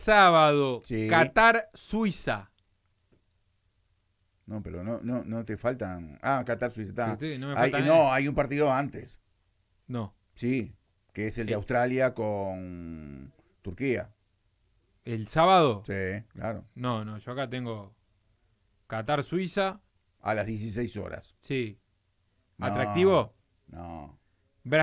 sábado, Sí. Qatar, Suiza. No, pero no te faltan. Ah, Qatar, Suiza está. No me falta No, hay un partido antes. No. Sí, que es el de Australia con Turquía. ¿El sábado? Sí, claro. No, yo acá tengo Qatar, Suiza. A las 16 horas. Sí. No, ¿Atractivo? no.